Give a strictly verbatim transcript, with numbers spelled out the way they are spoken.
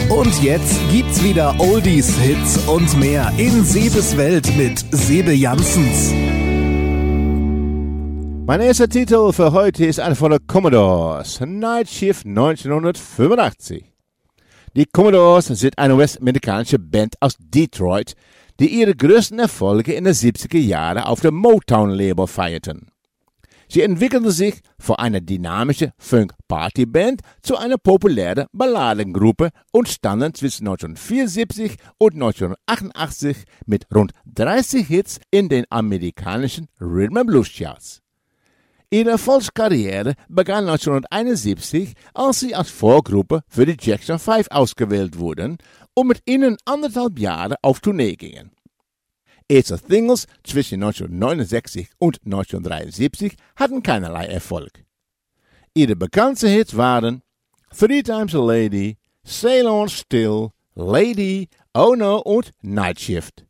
Und jetzt gibt's wieder Oldies, Hits und mehr in Sebes Welt mit Sebe Janssens. Mein erster Titel für heute ist einer von den Commodores, Night Shift neunzehnhundertfünfundachtzig. Die Commodores sind eine westamerikanische Band aus Detroit, die ihre größten Erfolge in den siebziger Jahren auf dem Motown-Label feierten. Sie entwickelten sich von einer dynamischen Funk-Party-Band zu einer populären Balladengruppe und standen zwischen neunzehnhundertvierundsiebzig und neunzehnhundertachtundachtzig mit rund dreißig Hits in den amerikanischen Rhythm and Blues Charts. Ihre Erfolgskarriere begann neunzehnhunderteinundsiebzig, als sie als Vorgruppe für die Jackson Five ausgewählt wurden und mit ihnen anderthalb Jahre auf Tournee gingen. Erste Singles zwischen neunzehnhundertneunundsechzig und neunzehnhundertdreiundsiebzig hatten keinerlei Erfolg. Ihre bekanntesten Hits waren Three Times a Lady, Sail On Still, Lady, Oh No und Night Shift.